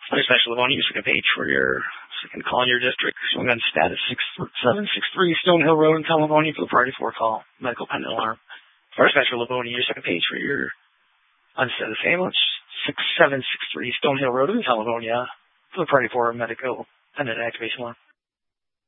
Fire Special Livonia, your second page for your second call in your district. Showing on status 6763 Stonehill Road in Livonia for the priority 4 call. Medical pendant alarm. Fire Special Livonia, your second page for your unstatus ambulance. 6763 Stonehill Road in Livonia for the priority 4 medical pendant activation alarm.